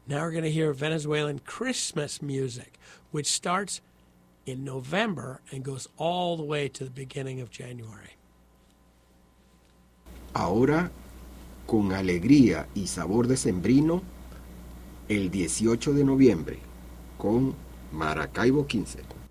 Now we're going to hear Venezuelan Christmas music, which starts in November and goes all the way to the beginning of January. Ahora, con alegría y sabor decembrino, el 18 de noviembre, con Maracaibo 15.